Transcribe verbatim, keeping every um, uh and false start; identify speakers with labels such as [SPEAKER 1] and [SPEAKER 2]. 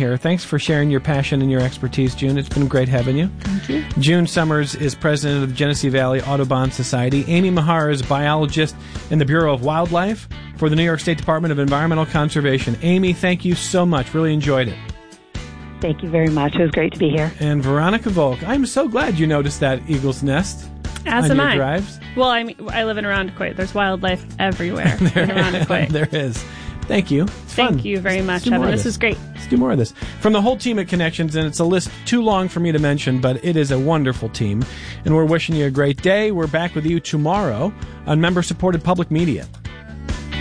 [SPEAKER 1] here. Thanks for sharing your passion and your expertise, June. It's been great having you.
[SPEAKER 2] Thank you.
[SPEAKER 1] June Summers is president of the Genesee Valley Audubon Society. Amy Mahar is biologist in the Bureau of Wildlife for the New York State Department of Environmental Conservation. Amy, thank you so much. Really enjoyed it.
[SPEAKER 3] Thank you very much. It was great to be here.
[SPEAKER 1] And Veronica Volk, I'm so glad you noticed that eagle's nest
[SPEAKER 2] As
[SPEAKER 1] on
[SPEAKER 2] am
[SPEAKER 1] your
[SPEAKER 2] I.
[SPEAKER 1] drives.
[SPEAKER 2] Well, I mean, I live in Arundequoit. There's wildlife everywhere in Arundequoit.
[SPEAKER 1] There is. Thank you. It's
[SPEAKER 2] Thank
[SPEAKER 1] fun.
[SPEAKER 2] you very much,
[SPEAKER 1] Let's do more
[SPEAKER 2] Evan.
[SPEAKER 1] of
[SPEAKER 2] This is great.
[SPEAKER 1] Let's do more of this. From the whole team at Connections, and it's a list too long for me to mention, but it is a wonderful team. And we're wishing you a great day. We're back with you tomorrow on member-supported public media.